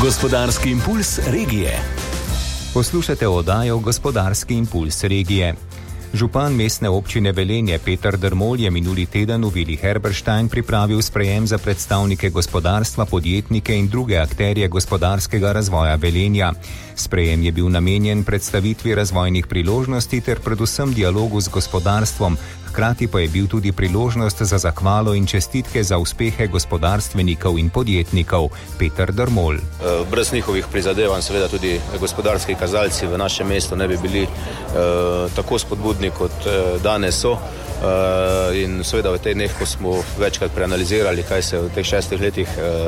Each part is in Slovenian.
Gospodarski impuls regije. Poslušate oddajo Gospodarski impuls regije. Župan mestne občine Velenje Peter Dermol je minuli teden v Vili Herberstein pripravil sprejem za predstavnike gospodarstva, podjetnike in druge akterje gospodarskega razvoja Velenja. Sprejem je bil namenjen predstavitvi razvojnih priložnosti ter predvsem dialogu z gospodarstvom. Hkrati pa je bil tudi priložnost za zahvalo in čestitke za uspehe gospodarstvenikov in podjetnikov. Peter Dermol. Brez njihovih prizadevanj seveda tudi gospodarski kazalci v našem mestu ne bi bili tako spodbudni, kot danes so. In seveda v teh dneh, ko smo večkrat preanalizirali, kaj se v teh 6 letih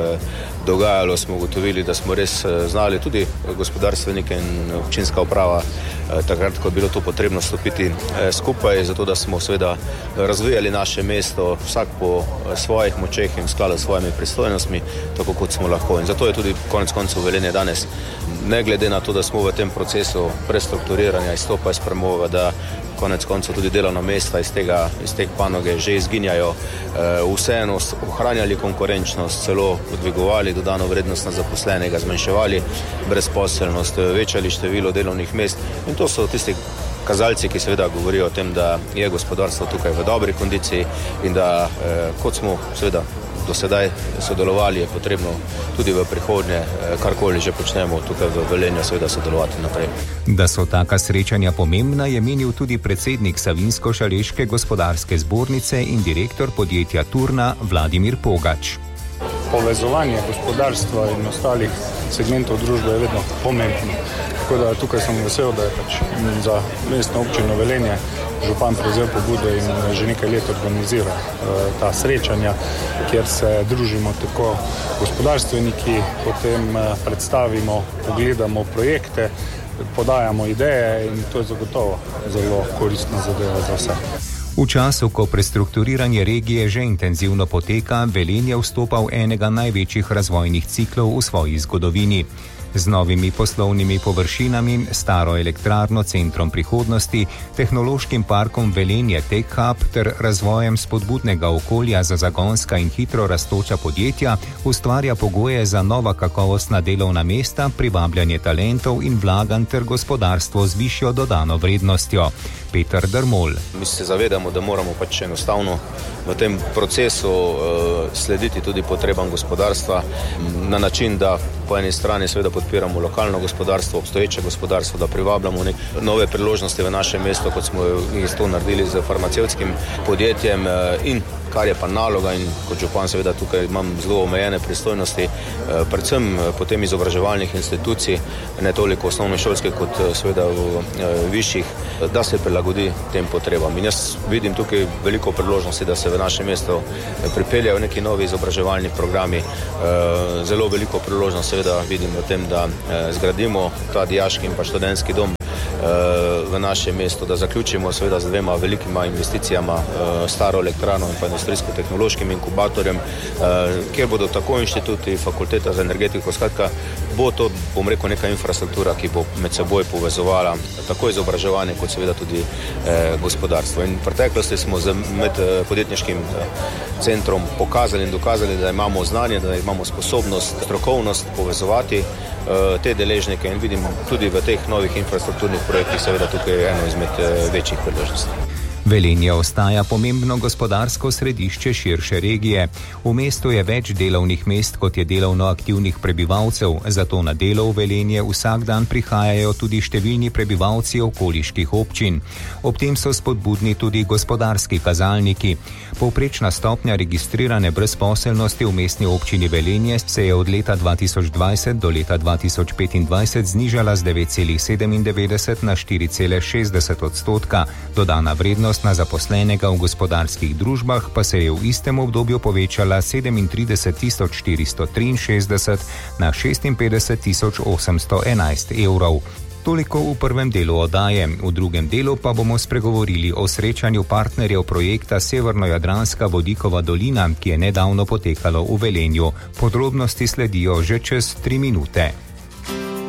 dogajalo, smo ugotovili, da smo res znali tudi gospodarstvenike in občinska uprava takrat, ko je bilo to potrebno stopiti skupaj, zato da smo seveda razvijali naše mesto, vsak po svojih močeh in v skladu s svojimi pristojnostmi, tako kot smo lahko. In zato je tudi konec koncev Velenje danes, ne glede na to, da smo v tem procesu prestrukturiranja izstopa iz premoga, da konec koncev tudi delovna mesta iz te panoge že izginjajo, vseeno ohranjali konkurenčnost, celo dvigovali dodano vrednost na zaposlenega, zmanjševali brezposelnost, večali število delovnih mest. In to so tisti kazalci, ki seveda govorijo o tem, da je gospodarstvo tukaj v dobri kondiciji in da kot smo seveda do sedaj sodelovali, je potrebno tudi v prihodnje, karkoli že počnemo tukaj v Velenju, seveda sodelovati naprej. Da so taka srečanja pomembna, je menil tudi predsednik Savinjsko-Šaleške gospodarske zbornice in direktor podjetja Turna Vladimir Pogač. Povezovanje gospodarstva in ostalih segmentov družbe je vedno pomembno. Tako da tukaj sem vesel, da je za mestno občino Velenje župan prevzel pobudo in že nekaj let organizira ta srečanja, kjer se družimo tako gospodarstveniki, potem predstavimo, pogledamo projekte, podajamo ideje in to je zagotovo zelo koristna zadeva za vse. V času, ko prestrukturiranje regije že intenzivno poteka, Velenje vstopa v enega največjih razvojnih ciklov v svoji zgodovini. Z novimi poslovnimi površinami, staro elektrarno Centrom prihodnosti, tehnološkim parkom Velenje Tech Hub ter razvojem spodbudnega okolja za zagonska in hitro rastoča podjetja ustvarja pogoje za nova kakovostna delovna mesta, privabljanje talentov in vlaganj ter gospodarstvo z višjo dodano vrednostjo. Peter Dermol. Mi se zavedamo, da moramo enostavno v tem procesu slediti tudi potrebam gospodarstva na način, da po eni strani seveda podpiramo lokalno gospodarstvo, obstoječe gospodarstvo, da privabljamo nove priložnosti v našem mestu, kot smo jih to naredili z farmacevtskim podjetjem, in kar je pa naloga in kot župan seveda tukaj imam zelo omejene pristojnosti, predvsem potem izobraževalnih institucij, ne toliko osnovnošolskih kot seveda višjih, da se prilagodi tem potrebam. In jaz vidim tukaj veliko priložnosti, da se v našem mestu pripeljajo neki novi izobraževalni programi. Zelo veliko priložnost seveda vidim v tem, da zgradimo ta dijaški in pa študentski dom v našem mestu, da zaključimo seveda z 2 velikima investicijama, staro elektrarno in pa industrijsko-tehnološkim inkubatorjem, kjer bodo tako inštituti, fakulteta za energetiko, skratka, bo to, bom rekel, neka infrastruktura, ki bo med seboj povezovala tako izobraževanje kot seveda tudi gospodarstvo. In v preteklosti smo med podjetniškim centrom pokazali in dokazali, da imamo znanje, da imamo sposobnost, strokovnost povezovati te deležnike in vidim tudi v teh novih infrastrukturnih projektih seveda tukaj je eno izmed večjih priložnosti. Velenje ostaja pomembno gospodarsko središče širše regije. V mestu je več delovnih mest, kot je delovno aktivnih prebivalcev, zato na delo v Velenje vsak dan prihajajo tudi številni prebivalci okoliških občin. Ob tem so spodbudni tudi gospodarski kazalniki. Povprečna stopnja registrirane brezposelnosti v mestni občini Velenje se je od leta 2020 do leta 2025 znižala z 9,97 na 4,60%. Dodana vrednost na zaposlenega v gospodarskih družbah pa se je v istem obdobju povečala 37.463 na 56.811 evrov. Toliko v prvem delu oddaje. V drugem delu pa bomo spregovorili o srečanju partnerjev projekta Severno-Jadranska vodikova dolina, ki je nedavno potekalo v Velenju. Podrobnosti sledijo že čez 3 minute.